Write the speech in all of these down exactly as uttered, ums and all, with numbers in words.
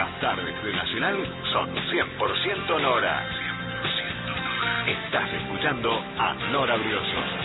Las tardes de Nacional son cien por ciento Nora. cien por ciento Nora. Estás escuchando a Nora Brioso.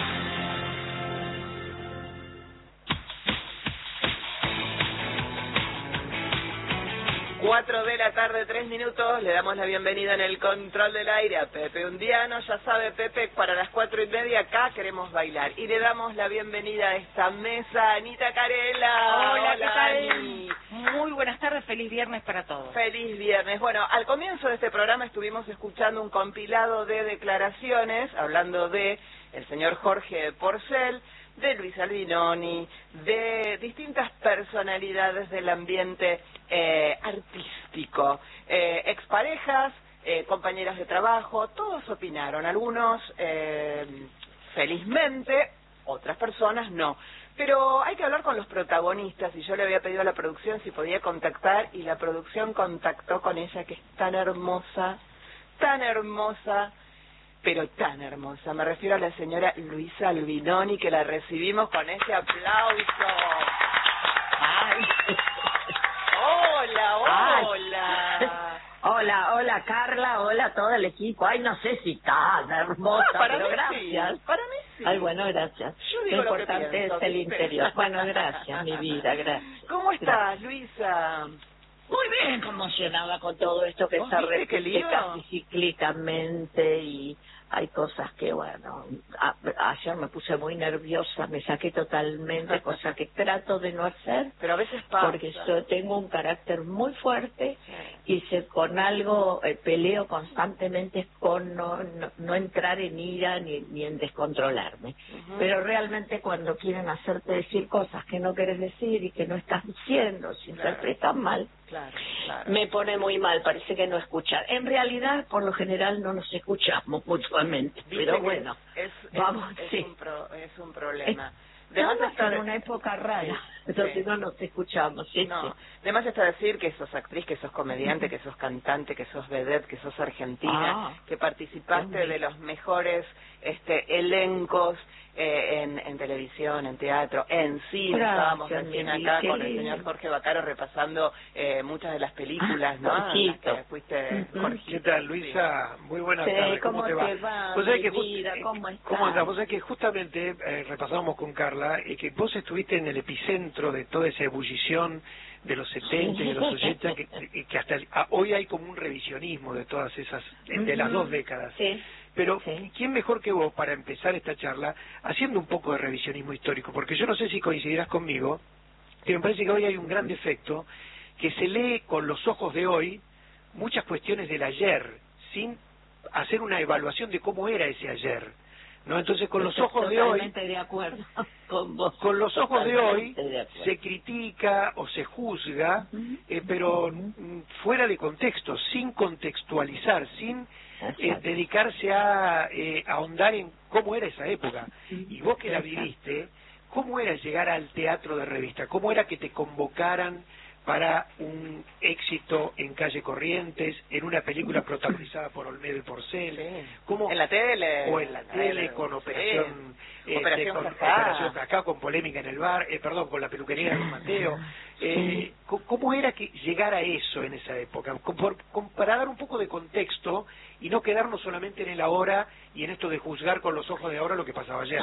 Cuatro de la tarde, tres minutos, le damos la bienvenida en el control del aire a Pepe Undiano. Ya sabe, Pepe, para las cuatro y media acá queremos bailar. Y le damos la bienvenida a esta mesa, Anita Carela. Hola, Hola, ¿qué tal? Ani. Muy buenas tardes, feliz viernes para todos. Feliz viernes. Bueno, al comienzo de este programa estuvimos escuchando un compilado de declaraciones, hablando de el señor Jorge Porcel, de Luis Albinoni, de distintas personalidades del ambiente eh, artístico, eh, exparejas, eh, compañeras de trabajo, todos opinaron, algunos eh, felizmente, otras personas no. Pero hay que hablar con los protagonistas y yo le había pedido a la producción si podía contactar y la producción contactó con ella, que es tan hermosa, tan hermosa, pero tan hermosa. Me refiero a la señora Luisa Albinoni, que la recibimos con ese aplauso. Ay. Hola, hola. Ay. Hola, hola Carla, hola todo el equipo. Ay, no sé si tan hermosa, Bueno, para pero mí gracias. Sí, para mí sí. Ay, bueno, gracias. Yo digo lo lo que importante pienso, es el ¿viste? interior. Bueno, gracias, mi vida, gracias. ¿Cómo estás, Luisa? Muy bien, conmocionada con todo esto que ¿Vos se viste qué repite lío? casi cíclicamente y hay cosas que, bueno, a, ayer me puse muy nerviosa, me saqué totalmente, cosa que trato de no hacer, Pero a veces pasa. porque yo tengo un carácter muy fuerte y se, con algo eh, peleo constantemente con no, no, no entrar en ira ni, ni en descontrolarme. Uh-huh. Pero realmente cuando quieren hacerte decir cosas que no quieres decir y que no estás diciendo, se Claro. interpretan mal, Claro, claro. me pone muy mal, parece que no escuchar. En realidad, por lo general, no nos escuchamos mutuamente, Viste pero que bueno, es, es, vamos, es, sí. un pro, es un problema. Estamos está en de- una época rara, Sí, entonces sí. no nos escuchamos, sí, No, sí. además está decir que sos actriz, que sos comediante, que sos cantante, que sos vedette, que sos argentina, Ah, que participaste qué de los mejores este, elencos eh, en, en televisión, en teatro, en cine. Gracias, Estábamos mi recién vida, acá qué con el lindo. señor Jorge Bacaro repasando eh, muchas de las películas, ¿no? En las Jorgito. que fuiste Ujú. Jorgito. ¿Qué tal, Luisa? Muy buenas Sí, tardes. ¿Cómo, ¿cómo te va? te va, Vos sabés mi que just- vida? eh, ¿Cómo estás? ¿Cómo andás? Vos sabés que justamente eh, repasábamos con Carla y que vos estuviste en el epicentro de toda esa ebullición de los setenta y de los ochenta, que, que hasta el- a- hoy hay como un revisionismo de todas esas, de las Ujú. dos décadas. Sí. Pero, Sí. ¿quién mejor que vos para empezar esta charla haciendo un poco de revisionismo histórico? Porque yo no sé si coincidirás conmigo, que me parece que hoy hay un gran defecto, que se lee con los ojos de hoy muchas cuestiones del ayer, sin hacer una evaluación de cómo era ese ayer, ¿no? Entonces, con los ojos de hoy, Totalmente de acuerdo con vos. con los ojos de hoy, Totalmente de acuerdo. se critica o se juzga, Ujú. eh, pero Ujú. mm, fuera de contexto, sin contextualizar, sin eh, Exacto. dedicarse a eh, ahondar en cómo era esa época. Y vos que la Exacto. viviste, ¿cómo era llegar al teatro de revista? ¿Cómo era que te convocaran para un éxito en Calle Corrientes, en una película protagonizada por Olmedo y Porcel? Sí. ¿Cómo, En la tele. o en la tele, con sí. Operación eh, Operación con Cacá. Operación Cacá, con polémica en el bar, eh, perdón, con la peluquería de Mateo. Eh, co- ¿Cómo era que llegar a eso en esa época? Com- por- com- para dar un poco de contexto y no quedarnos solamente en el ahora y en esto de juzgar con los ojos de ahora lo que pasaba ayer.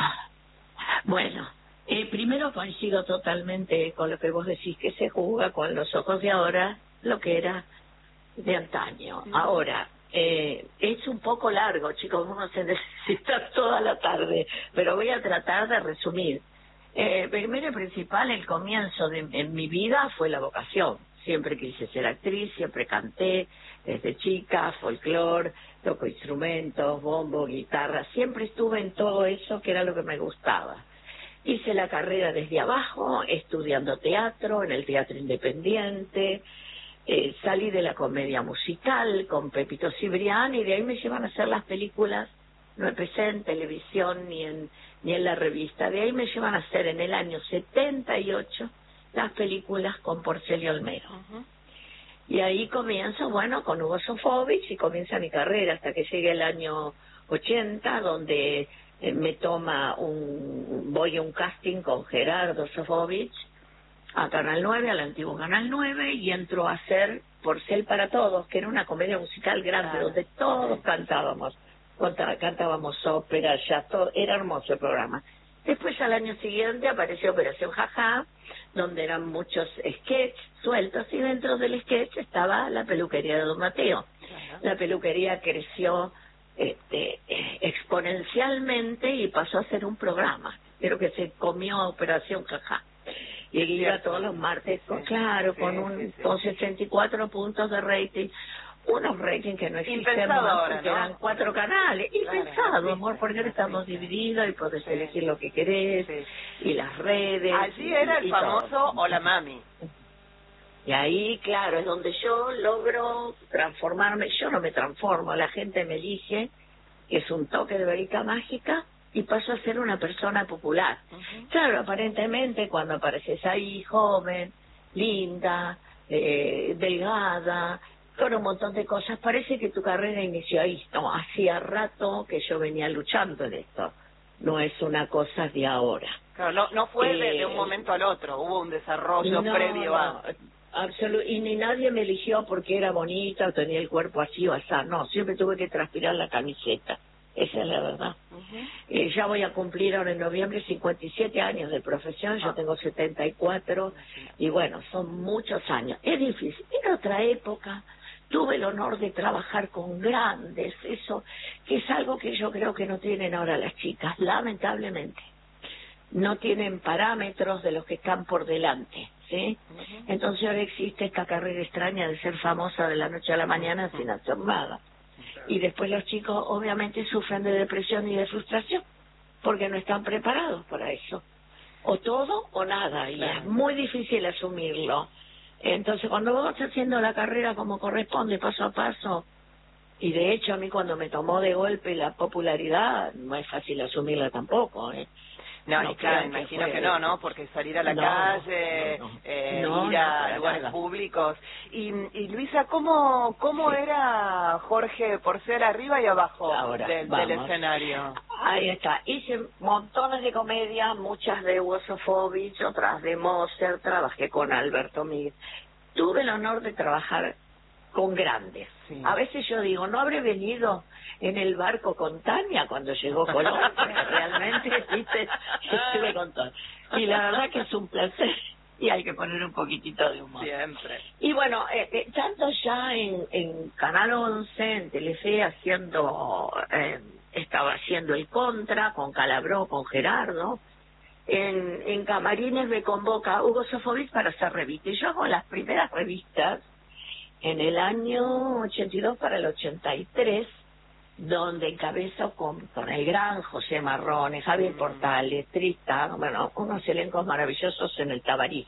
Bueno, eh, primero coincido totalmente con lo que vos decís, que se juzga con los ojos de ahora lo que era de antaño. Mm. Ahora, eh, es un poco largo, chicos, uno se necesita toda la tarde, pero voy a tratar de resumir. Eh, primero y principal, el comienzo de en mi vida fue la vocación. Siempre quise ser actriz, siempre canté, desde chica, folclore, toco instrumentos, bombo, guitarra, siempre estuve en todo eso que era lo que me gustaba. Hice la carrera desde abajo, estudiando teatro, en el Teatro Independiente, eh, salí de la comedia musical con Pepito Cibrián y de ahí me llevan a hacer las películas, no empecé en televisión ni en, ni en la revista, de ahí me llevan a hacer en el año setenta y ocho las películas con Porcel y Olmedo. Uh-huh. Y ahí comienzo, bueno, con Hugo Sofovich y comienza mi carrera hasta que llegue el año ochenta, donde eh, me toma un, voy a un casting con Gerardo Sofovich a Canal nueve, al antiguo Canal nueve, y entró a hacer Porcel para Todos, que era una comedia musical grande, claro, donde todos cantábamos, cantábamos ópera, ya todo, era hermoso el programa. Después, al año siguiente, apareció Operación Jajá, donde eran muchos sketches sueltos, y dentro del sketch estaba la peluquería de Don Mateo. Claro. La peluquería creció este, exponencialmente y pasó a ser un programa. Creo que se comió a Operación Jajá. Y él iba todos los martes, con, sí, claro, sí, con un sí, sí. con sesenta y cuatro puntos de rating. Unos ratings que no existen más, ahora, porque ¿no? eran cuatro canales. Y claro, pensado, sí, amor, porque ahora estamos sí, divididos y podés sí. elegir lo que querés, sí. y las redes. Allí era el famoso todo. Hola Mami. Y ahí, claro, es donde yo logro transformarme. Yo no me transformo, la gente me elige, que es un toque de varita mágica, y paso a ser una persona popular. Uh-huh. Claro, aparentemente cuando apareces ahí, joven, linda, eh, delgada, con un montón de cosas, parece que tu carrera inició ahí. No, hacía rato que yo venía luchando en esto. No es una cosa de ahora. Claro, no, no fue eh, de, de un momento al otro, hubo un desarrollo no, previo a... Absolut y ni nadie me eligió porque era bonita o tenía el cuerpo así o así. No, siempre tuve que transpirar la camiseta. Esa es la verdad. Uh-huh. eh, ya voy a cumplir ahora en noviembre cincuenta y siete años de profesión, yo ah. tengo setenta y cuatro, y bueno, son muchos años. Es difícil. En otra época tuve el honor de trabajar con grandes, eso que es algo que yo creo que no tienen ahora las chicas, lamentablemente. No tienen parámetros de los que están por delante, ¿sí? Uh-huh. Entonces ahora existe esta carrera extraña de ser famosa de la noche a la mañana uh-huh. sin hacer nada. Y después los chicos obviamente sufren de depresión y de frustración porque no están preparados para eso. O todo o nada, y claro. es muy difícil asumirlo. Entonces cuando vas haciendo la carrera como corresponde, paso a paso, y de hecho a mí cuando me tomó de golpe la popularidad, no es fácil asumirla tampoco, ¿eh? No, no, y claro, imagino que, que no, ¿no? Porque salir a la no, calle, no, no. Eh, no, ir a no, lugares nada. públicos. Y, y Luisa, ¿cómo cómo sí. era Jorge Porcel arriba y abajo Ahora, del, del escenario? Ahí está. Hice montones de comedias, muchas de Wosofovich, otras de Moser, trabajé con Alberto Miguel. Tuve el honor de trabajar con grandes. Sí. A veces yo digo, ¿no habré venido en el barco con Tania cuando llegó Colón? Realmente, ¿viste? Estuve con todo. Y la verdad que es un placer. Y hay que poner un poquitito de humor. Siempre. Y bueno, eh, eh, tanto ya en, en Canal once, en Telefe, haciendo, eh, estaba haciendo El Contra, con Calabró, con Gerardo. En, en Camarines me convoca Hugo Sofovich para hacer revistas. Y yo hago las primeras revistas en el año ochenta y dos para el ochenta y tres, donde encabezo con, con el gran José Marrone, Javier Portales, Tristán, bueno, unos elencos maravillosos en el Tabarís.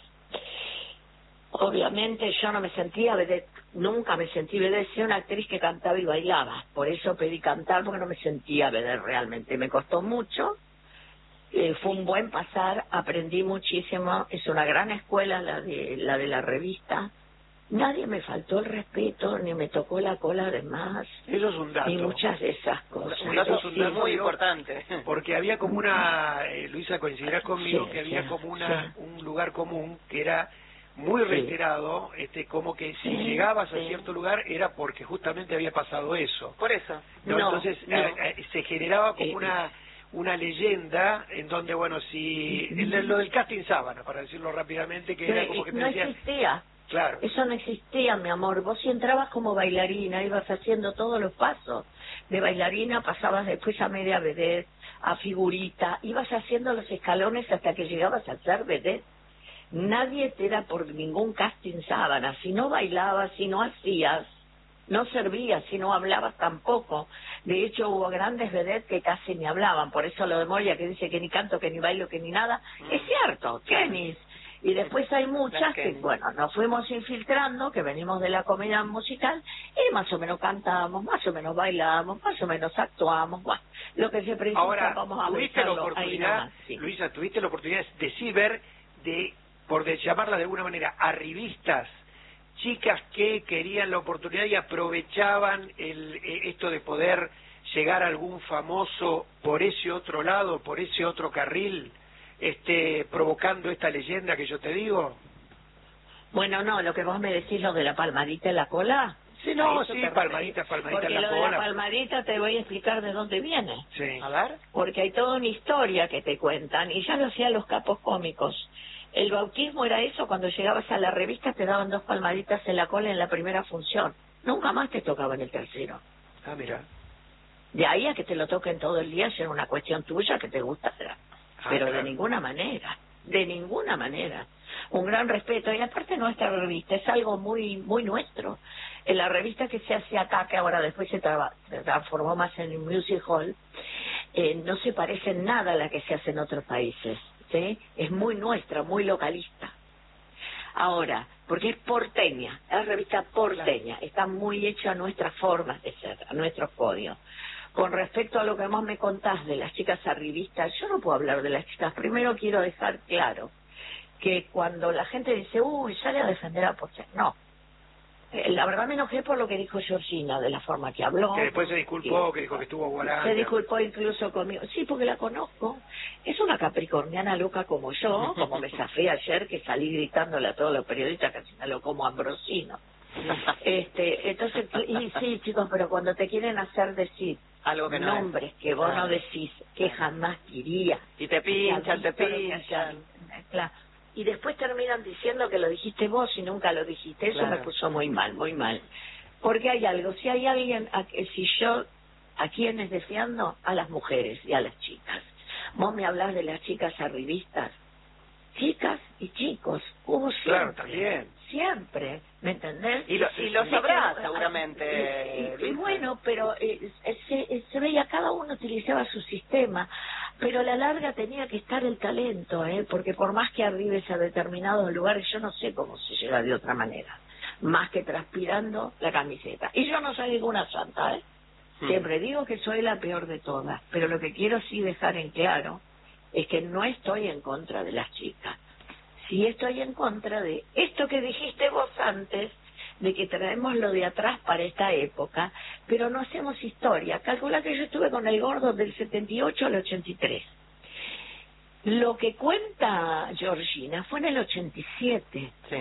Obviamente yo no me sentía vedette, nunca me sentí vedette, soy una actriz que cantaba y bailaba, por eso pedí cantar, porque no me sentía vedette realmente, me costó mucho, eh, fue un buen pasar, aprendí muchísimo, es una gran escuela la de la, de la revista. Nadie me faltó el respeto, ni me tocó la cola de más. Eso es un dato. Y muchas de esas cosas. Un dato, es un dato muy importante. Porque había como una, eh, Luisa, coincidirás conmigo, sí, que había sí, como una sí. un lugar común que era muy sí. reiterado, este como que si sí, llegabas sí. a cierto lugar era porque justamente había pasado eso. Por eso. ¿No? No, Entonces no. Eh, eh, se generaba como eh, una una leyenda en donde, bueno, si... el, lo del casting sábana, para decirlo rápidamente, que era como que te no decían... existía. Claro. Eso no existía, mi amor. Vos si entrabas como bailarina, ibas haciendo todos los pasos. De bailarina pasabas después a media vedette, a figurita, ibas haciendo los escalones hasta que llegabas a ser vedette. Nadie te era por ningún casting sábana. Si no bailabas, si no hacías, no servías, si no hablabas tampoco. De hecho, hubo grandes vedettes que casi ni hablaban. Por eso lo de Moria, que dice que ni canto, que ni bailo, que ni nada. Mm. Es cierto, Kenis. Y después hay muchas que, bueno, nos fuimos infiltrando, que venimos de la comedia musical, y más o menos cantamos, más o menos bailamos, más o menos actuamos, bueno, lo que se precisa. Ahora, vamos a tuviste la ahí oportunidad, nomás, sí. Luisa, tuviste la oportunidad de sí ver, de, por de llamarla de alguna manera, a revistas, chicas que querían la oportunidad y aprovechaban el, esto de poder llegar a algún famoso por ese otro lado, por ese otro carril, este provocando esta leyenda que yo te digo. Bueno, no, lo que vos me decís, lo de la palmadita en la cola. Sí, no, sí, palmadita, palmadita Porque en la lo cola. de la palmadita te voy a explicar de dónde viene. Sí. A ver. Porque hay toda una historia que te cuentan, y ya lo hacían los capos cómicos. El bautismo era eso, cuando llegabas a la revista te daban dos palmaditas en la cola en la primera función. Nunca más te tocaban el tercero. Ah, mira. De ahí a que te lo toquen todo el día, será una cuestión tuya que te gusta, Ah, pero claro. de ninguna manera, de ninguna manera. Un gran respeto, y aparte nuestra revista es algo muy muy nuestro. En la revista que se hace acá, que ahora después se, traba, se transformó más en un music hall, eh, no se parece en nada a la que se hace en otros países, ¿sí? Es muy nuestra, muy localista. Ahora, porque es porteña, es revista porteña, está muy hecha a nuestras formas de ser, a nuestros códigos. Con respecto a lo que más me contás de las chicas arribistas, yo no puedo hablar de las chicas. Primero quiero dejar claro que cuando la gente dice, uy, sale a defender a Porcel, no. Eh, La verdad me enojé por lo que dijo Georgina, de la forma que habló. Que después se disculpó, que dijo que estuvo guaranda. Se disculpó incluso conmigo. Sí, porque la conozco. Es una capricorniana loca como yo, como me zafé ayer, que salí gritándole a todos los periodistas que me lo como ambrosino. Este, entonces, y sí, chicos, pero cuando te quieren hacer decir Algo que no nombres es. que vos Claro. no decís, que jamás diría. Y te pinchan, te pinchan. Claro. Y después terminan diciendo que lo dijiste vos y nunca lo dijiste. Eso Claro. me puso muy mal, muy mal. Porque hay algo, si hay alguien, a, si yo, ¿a quiénes defiendo? A las mujeres y a las chicas. Vos me hablás de las chicas arribistas. Chicas y chicos, hubo siempre. Claro, también. Siempre, ¿me entendés? Y lo, y lo Sí, sabrá que- seguramente. Y, y- y Luisa. bueno, pero eh, se, se veía, cada uno utilizaba su sistema, pero a la larga tenía que estar el talento, ¿eh? Porque por más que arribes a determinados lugares, yo no sé cómo se llega de otra manera, más que transpirando la camiseta. Y yo no soy ninguna santa, ¿eh? Hmm. Siempre digo que soy la peor de todas, pero lo que quiero sí dejar en claro es que no estoy en contra de las chicas. Sí estoy en contra de esto que dijiste vos antes, de que traemos lo de atrás para esta época, pero no hacemos historia. Calcula que yo estuve con el gordo del setenta y ocho al ochenta y tres. Lo que cuenta Georgina fue en el ochenta y siete. Sí.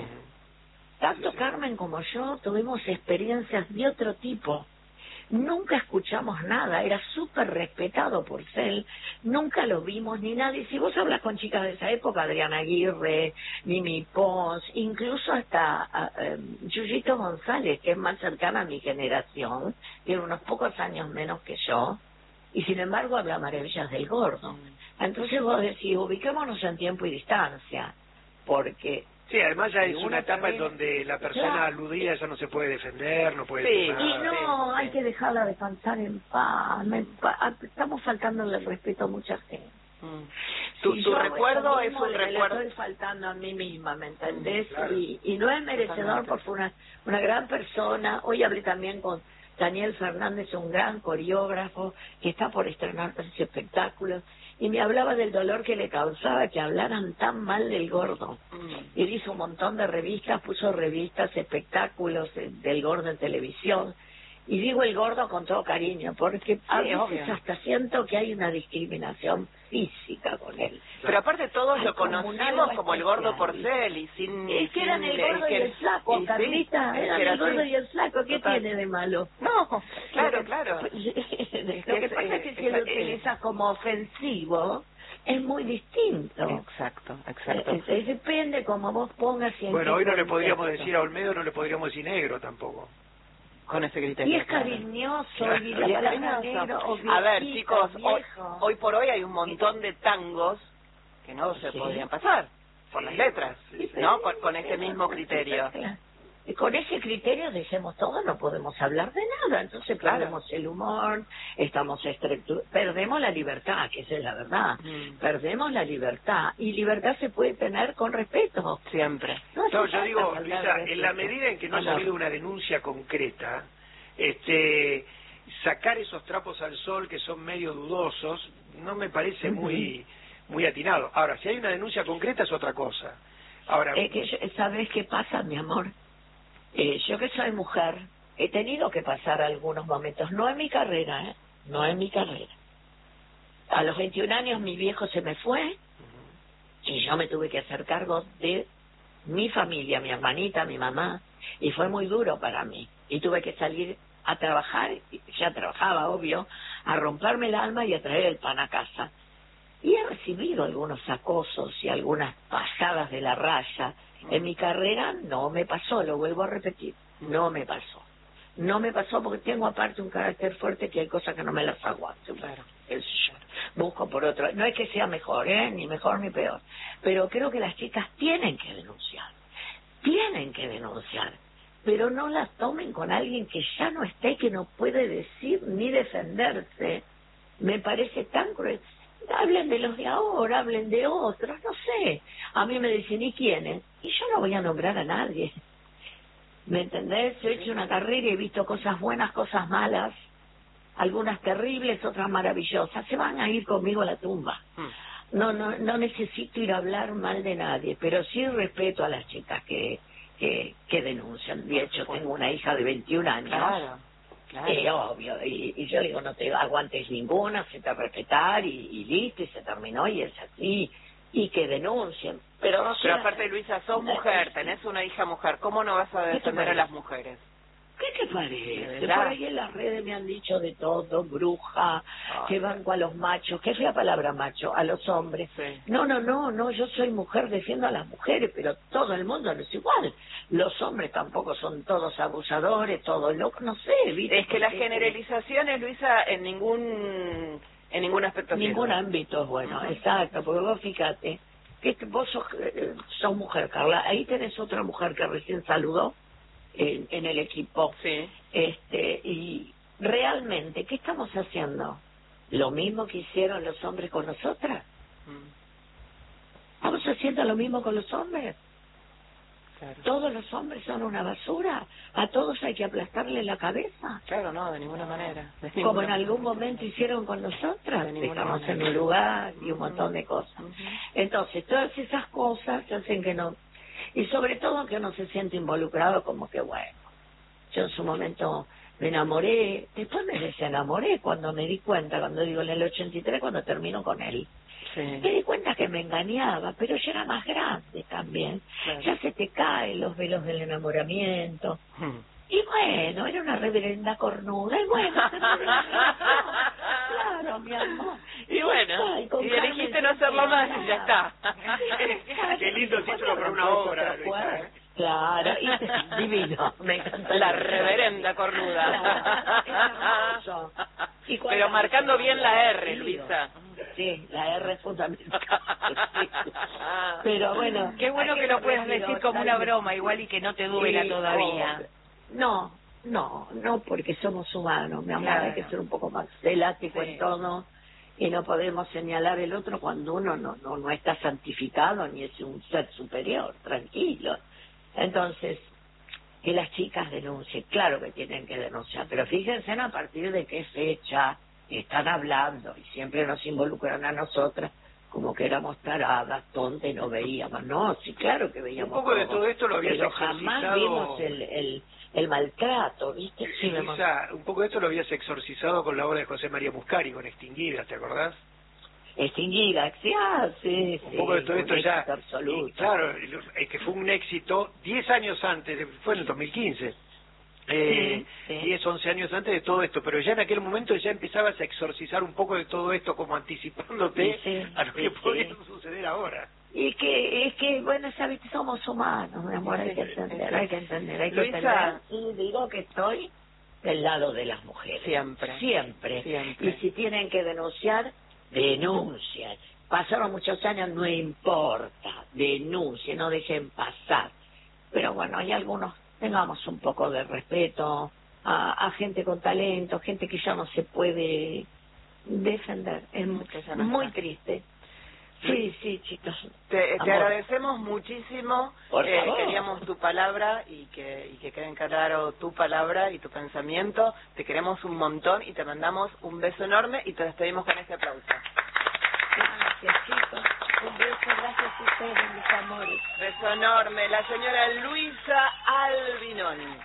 Tanto Carmen como yo tuvimos experiencias de otro tipo. Nunca escuchamos nada, era súper respetado por Cel, nunca lo vimos ni nadie. Si vos hablas con chicas de esa época, Adriana Aguirre, Mimi Pons, incluso hasta uh, Yuyito González, que es más cercana a mi generación, tiene unos pocos años menos que yo, y sin embargo habla maravillas del gordo. Entonces vos decís, ubiquémonos en tiempo y distancia, porque... Sí, además ya es Uno una etapa en termina- donde la persona Claro. aludida ya no se puede defender, no puede Sí, decir Y nada. no, sí, hay sí. que dejarla descansar en paz. Me- pa- estamos faltando el respeto a mucha gente. Mm. Tu, Si tu yo recuerdo eso es mismo un le- le recuerdo. estoy faltando a mí misma, ¿me entendés? Mm, claro. y, y no es merecedor Totalmente. porque fue una, una gran persona. Hoy hablé también con Daniel Fernández, un gran coreógrafo que está por estrenar tres espectáculos, y me hablaba del dolor que le causaba que hablaran tan mal del gordo. Mm. Él hizo un montón de revistas, puso revistas, espectáculos eh, del gordo en televisión. Y digo el gordo con todo cariño, porque a Sí, veces obvio. hasta siento que hay una discriminación física con él. Pero aparte todos Hay lo como un conocimos algo como el gordo especial. Porcel y sin... Es que sin- eran el gordo que- y el flaco, y sí, Carlita, es eran que era el gordo así. y el flaco, ¿qué Total. tiene de malo? No, claro, Lo que- claro. Lo que que es, pasa eh, es que si es- lo eh, utilizas como ofensivo, es muy distinto. Exacto, exacto. Eh, eh, depende como vos pongas y en Bueno, qué hoy no le podríamos contexto. decir a Olmedo, no le podríamos decir negro tampoco. Con ese criterio. Y es claro. cariñoso, y la Y es palabra cariñoso. negro, o A ver, viejita, chicos, hoy, viejo. hoy por hoy hay un montón de tangos que no se Sí. podrían pasar por las letras, Sí, ¿no? sí, Con, con ese sí, mismo sí, criterio. sí, sí. Y con ese criterio decimos todo, no podemos hablar de nada, entonces Claro. perdemos el humor, estamos estrectu- perdemos la libertad, que esa es la verdad, Mm. perdemos la libertad, y libertad se puede tener con respeto. Siempre. No, hace No, yo falta digo, faltar Luisa, respeto. en la medida en que no ha Honor. salido una denuncia concreta, este, sacar esos trapos al sol que son medio dudosos, no me parece Ujú. muy muy atinado. Ahora, si hay una denuncia concreta es otra cosa. Ahora, Es que yo- ¿sabes qué pasa, mi amor? Eh, yo que soy mujer, he tenido que pasar algunos momentos, no en mi carrera, ¿eh? No en mi carrera. A los veintiún años mi viejo se me fue y yo me tuve que hacer cargo de mi familia, mi hermanita, mi mamá, y fue muy duro para mí. Y tuve que salir a trabajar, ya trabajaba, obvio, a romperme el alma y a traer el pan a casa. Y he recibido algunos acosos y algunas pasadas de la raya. En mi carrera no me pasó, lo vuelvo a repetir, no me pasó. No me pasó porque tengo aparte un carácter fuerte que hay cosas que no me las aguanto. Claro. Es, busco por otro. No es que sea mejor, ¿eh? Ni mejor ni peor. Pero creo que las chicas tienen que denunciar. Tienen que denunciar. Pero no las tomen con alguien que ya no esté, que no puede decir ni defenderse. Me parece tan cruel. Hablen de los de ahora, hablen de otros, no sé. A mí me dicen, ¿y quiénes? Y yo no voy a nombrar a nadie. ¿Me entendés? Yo he hecho una carrera y he visto cosas buenas, cosas malas, algunas terribles, otras maravillosas. Se van a ir conmigo a la tumba. No, no, no necesito ir a hablar mal de nadie, pero sí respeto a las chicas que, que, que denuncian. De hecho, tengo una hija de veintiún años. Claro. Claro. Eh, obvio, y, y yo digo, no te aguantes ninguna, se te va a respetar, y, y listo, y se terminó, y es así, y que denuncien. Pero, no pero aparte, Luisa, sos mujer, tenés una hija mujer, ¿cómo no vas a defender a las mujeres? ¿Qué te parece? Por ahí en las redes me han dicho de todo, bruja, Ay, que banco a los machos, ¿qué es la palabra macho? A los hombres. Sí. No, no, no, no, yo soy mujer, defiendo a las mujeres, pero todo el mundo no es igual. Los hombres tampoco son todos abusadores, todos locos, no sé. ¿viste? Es que las generalizaciones, Luisa, en ningún en ningún aspecto. Ningún sirve. ámbito es bueno, uh-huh. Exacto, porque vos fíjate, que vos sos, eh, sos mujer, Carla, ahí tenés otra mujer que recién saludó, En, en el equipo. Sí. Este, y realmente, ¿qué estamos haciendo? ¿Lo mismo que hicieron los hombres con nosotras? Mm. ¿Estamos haciendo lo mismo con los hombres? Claro. ¿Todos los hombres son una basura? ¿A todos hay que aplastarle la cabeza? Claro, no, de ninguna manera. De Como ninguna en algún manera. momento hicieron con nosotras. Estamos manera. en un lugar y un montón de cosas. Uh-huh. Entonces, todas esas cosas hacen que no... Y sobre todo que uno se siente involucrado, como que bueno, yo en su momento me enamoré, después me desenamoré cuando me di cuenta, cuando digo en el ochenta y tres, cuando termino con él. Sí. Me di cuenta que me engañaba, pero yo era más grande también. Claro. Ya se te caen los velos del enamoramiento. Hmm. Y bueno, era una reverenda cornuda, y bueno, claro, mi amor. Y bueno, y, y elegiste no hacerlo más y ya está. Qué lindo título para una obra. Claro, y, divino, me encanta. La reverenda cornuda. Claro, es pero marcando bien la R, Luisa. Sí, la R es fundamental. Sí. Pero bueno. Qué bueno que lo puedas decir como una broma, igual y que no te duela sí, todavía. Oh, no, no, no, porque somos humanos, mi amor, claro. Hay que ser un poco más elástico sí. en todo, y no podemos señalar el otro cuando uno no, no, no está santificado ni es un ser superior, tranquilo. Entonces, que las chicas denuncien, claro que tienen que denunciar, pero fíjense a partir de qué fecha están hablando, y siempre nos involucran a nosotras como que éramos taradas, tontas, y no veíamos. No, sí, claro que veíamos. Un poco todo, de todo esto lo habías pero exorcizado. Jamás vimos el, el, el maltrato, ¿viste? Sí, Luisa, un poco de esto lo habías exorcizado con la obra de José María Muscari, con Extinguidas, ¿te acordás? Extinguida, sí, ah, sí, un sí. poco de todo esto ya. Absoluto. Y, claro, es que fue un éxito diez años antes, fue en el dos mil quince. Eh, sí, sí. diez, once años antes de todo esto, pero ya en aquel momento ya empezabas a exorcizar un poco de todo esto, como anticipándote sí, sí, a lo que sí, podía sí. suceder ahora. Y que, es que, bueno, sabes, somos humanos, mi amor, hay que entender, hay que entender, hay que Luisa, entender. Y digo que estoy del lado de las mujeres. Siempre. Siempre. Siempre. Y si tienen que denunciar, denuncian. Pasaron muchos años, no importa, denuncien, no dejen pasar. Pero bueno, hay algunos, tengamos un poco de respeto a, a gente con talento, gente que ya no se puede defender. Es muy, muy triste. Sí, sí, chicos. Te, te agradecemos muchísimo. Eh, queríamos tu palabra y que, y que queden claro tu palabra y tu pensamiento. Te queremos un montón y te mandamos un beso enorme y te despedimos con este aplauso. Gracias, chicos. Un beso, gracias a ustedes, mis amores. Beso enorme. La señora Luisa Albinoni.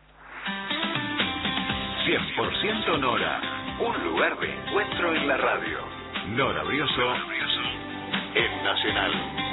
cien por ciento Nora. Un lugar de encuentro en la radio. Nora Brioso. En Nacional.